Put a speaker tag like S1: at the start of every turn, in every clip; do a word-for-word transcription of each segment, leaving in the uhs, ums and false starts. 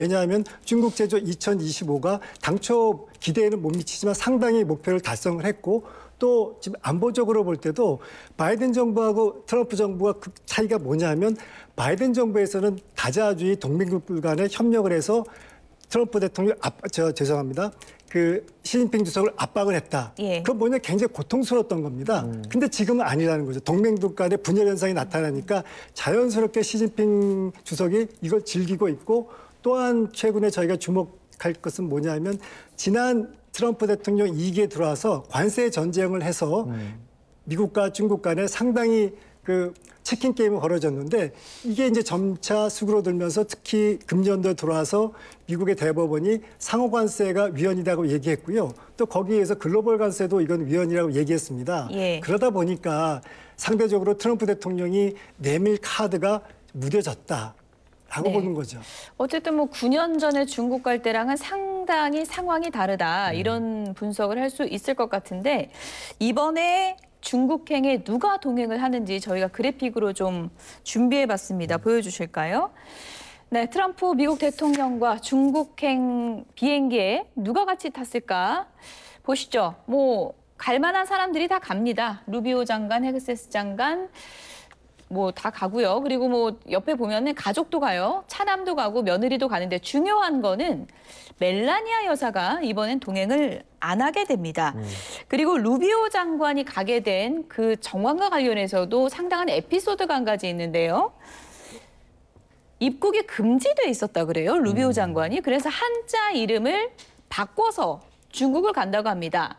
S1: 왜냐하면 중국 제조 이천이십오가 당초 기대에는 못 미치지만 상당히 목표를 달성을 했고 또 지금 안보적으로 볼 때도 바이든 정부하고 트럼프 정부가 그 차이가 뭐냐면 바이든 정부에서는 다자주의 동맹국들 간에 협력을 해서 트럼프 대통령 압, 저 죄송합니다. 그 시진핑 주석을 압박을 했다.
S2: 예.
S1: 그건 뭐냐 굉장히 고통스러웠던 겁니다. 음. 근데 지금은 아니라는 거죠. 동맹국 간의 분열 현상이 나타나니까 자연스럽게 시진핑 주석이 이걸 즐기고 있고 또한 최근에 저희가 주목할 것은 뭐냐면 지난 트럼프 대통령 이 기에 들어와서 관세 전쟁을 해서 음. 미국과 중국 간에 상당히 그 치킨 게임이 벌어졌는데 이게 이제 점차 수그러들면서 특히 금년도에 들어와서 미국의 대법원이 상호 관세가 위헌이라고 얘기했고요. 또 거기에서 글로벌 관세도 이건 위헌이라고 얘기했습니다.
S2: 예.
S1: 그러다 보니까 상대적으로 트럼프 대통령이 내밀 카드가 무뎌졌다. 라고 네. 보는 거죠.
S2: 어쨌든 뭐 구 년 전에 중국 갈 때랑은 상당히 상황이 다르다. 이런 분석을 할 수 있을 것 같은데 이번에 중국행에 누가 동행을 하는지 저희가 그래픽으로 좀 준비해봤습니다. 보여주실까요? 네, 트럼프 미국 대통령과 중국행 비행기에 누가 같이 탔을까? 보시죠. 뭐 갈만한 사람들이 다 갑니다. 루비오 장관, 헤그세스 장관, 뭐 다 가고요. 그리고 뭐 옆에 보면은 가족도 가요. 차남도 가고 며느리도 가는데 중요한 거는 멜라니아 여사가 이번엔 동행을 안 하게 됩니다. 음. 그리고 루비오 장관이 가게 된 그 정황과 관련해서도 상당한 에피소드가 한 가지 있는데요. 입국이 금지돼 있었다 그래요. 루비오 음. 장관이. 그래서 한자 이름을 바꿔서 중국을 간다고 합니다.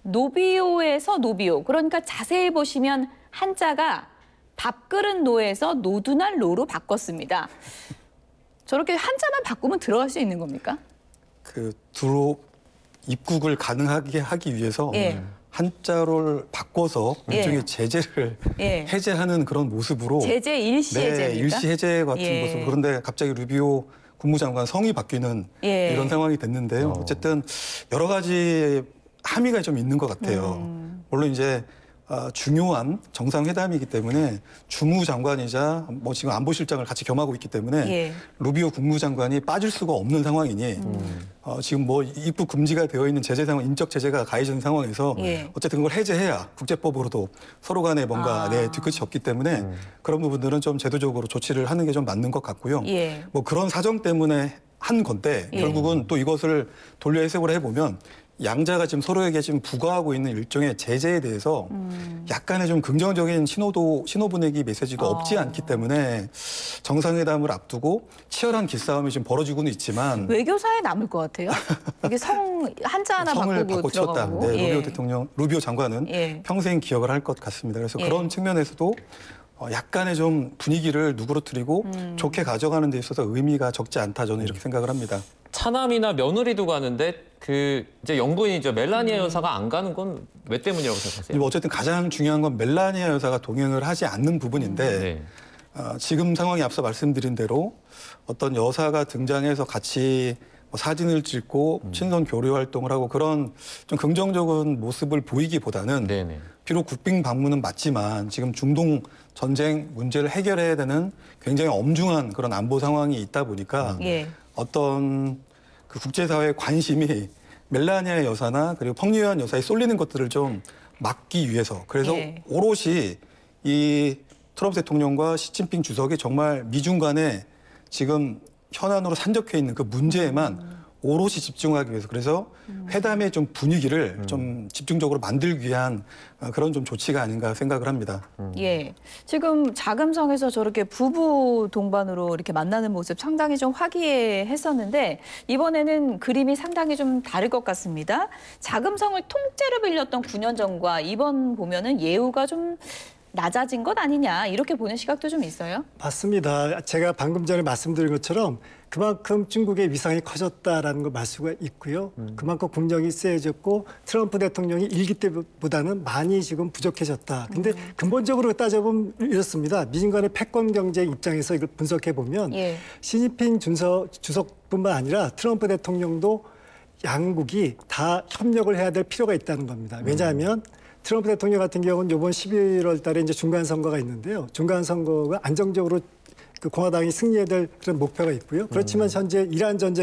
S2: 노비오에서 노비오. 그러니까 자세히 보시면 한자가 밥그릇 노에서 노두날 노로 바꿨습니다. 저렇게 한자만 바꾸면 들어갈 수 있는 겁니까?
S3: 그 두로 입국을 가능하게 하기 위해서
S2: 예.
S3: 한자를 바꿔서 일종의
S2: 예.
S3: 제재를
S2: 예.
S3: 해제하는 그런 모습으로
S2: 제재 일시
S3: 네,
S2: 해제입니까?
S3: 일시 해제 같은
S2: 예.
S3: 모습. 그런데 갑자기 루비오 국무장관 성이 바뀌는
S2: 예.
S3: 이런 상황이 됐는데요.
S4: 어.
S3: 어쨌든 여러 가지 함의가 좀 있는 것 같아요.
S2: 음.
S3: 물론 이제 어, 중요한 정상회담이기 때문에 주무장관이자 뭐 지금 안보실장을 같이 겸하고 있기 때문에
S2: 예.
S3: 루비오 국무장관이 빠질 수가 없는 상황이니
S2: 음.
S3: 어, 지금 뭐 입국 금지가 되어 있는 제재 상황, 인적 제재가 가해진 상황에서
S2: 예.
S3: 어쨌든 그걸 해제해야 국제법으로도 서로 간에 뭔가
S2: 아.
S3: 네, 뒤끝이 없기 때문에 음. 그런 부분들은 좀 제도적으로 조치를 하는 게 좀 맞는 것 같고요.
S2: 예.
S3: 뭐 그런 사정 때문에 한 건데
S2: 예.
S3: 결국은 또 이것을 돌려 해석을 해보면 양자가 지금 서로에게 지금 부과하고 있는 일종의 제재에 대해서 음. 약간의 좀 긍정적인 신호도, 신호 보내기 메시지도
S2: 어.
S3: 없지 않기 때문에 정상회담을 앞두고 치열한 기싸움이 지금 벌어지고는 있지만
S2: 외교사에 남을 것 같아요. 이게 성 한자 하나
S3: 성을
S2: 바꾸고
S3: 바꿔 치웠다.
S2: 들어가고.
S3: 네,
S2: 예.
S3: 루비오 대통령, 루비오 장관은
S2: 예.
S3: 평생 기억을 할 것 같습니다. 그래서
S2: 예.
S3: 그런 측면에서도 어, 약간의 좀 분위기를 누그러뜨리고 음. 좋게 가져가는 데 있어서 의미가 적지 않다 저는 이렇게 생각을 합니다.
S4: 차남이나 며느리도 가는데 그 이제 영부인이죠. 멜라니아 여사가 안 가는 건 왜 때문이라고 생각하세요?
S3: 어쨌든 가장 중요한 건 멜라니아 여사가 동행을 하지 않는 부분인데
S4: 네.
S3: 어, 지금 상황이 앞서 말씀드린 대로 어떤 여사가 등장해서 같이 뭐 사진을 찍고 음. 친선 교류 활동을 하고 그런 좀 긍정적인 모습을 보이기보다는
S4: 네네.
S3: 비록 국빈 방문은 맞지만 지금 중동 전쟁 문제를 해결해야 되는 굉장히 엄중한 그런 안보 상황이 있다 보니까
S2: 예.
S3: 어떤 그 국제사회의 관심이 멜라니아 여사나 그리고 펑유안 여사에 쏠리는 것들을 좀 막기 위해서 그래서
S2: 예.
S3: 오롯이 이 트럼프 대통령과 시진핑 주석이 정말 미중 간에 지금 현안으로 산적해 있는 그 문제에만 음. 오롯이 집중하기 위해서 그래서 음. 회담의 좀 분위기를 음. 좀 집중적으로 만들기 위한 그런 좀 조치가 아닌가 생각을 합니다.
S2: 음. 예, 지금 자금성에서 저렇게 부부 동반으로 이렇게 만나는 모습 상당히 좀 화기애애했었는데 이번에는 그림이 상당히 좀 다를 것 같습니다. 자금성을 통째로 빌렸던 구 년 전과 이번 보면은 예우가 좀 낮아진 것 아니냐 이렇게 보는 시각도 좀 있어요?
S1: 맞습니다. 제가 방금 전에 말씀드린 것처럼 그만큼 중국의 위상이 커졌다라는 걸 말 수가 있고요. 음. 그만큼 국력이 세졌고 트럼프 대통령이 일기 때보다는 많이 지금 부족해졌다. 근데 음. 근본적으로 따져보면 이렇습니다. 미중 간의 패권 경쟁 입장에서 이걸 분석해 보면 예. 시진핑 준서, 주석뿐만 아니라 트럼프 대통령도 양국이 다 협력을 해야 될 필요가 있다는 겁니다. 왜냐하면 음. 트럼프 대통령 같은 경우는 이번 십일월 달에 이제 중간 선거가 있는데요. 중간 선거가 안정적으로 그 공화당이 승리해야 될 그런 목표가 있고요. 그렇지만 현재 이란 전쟁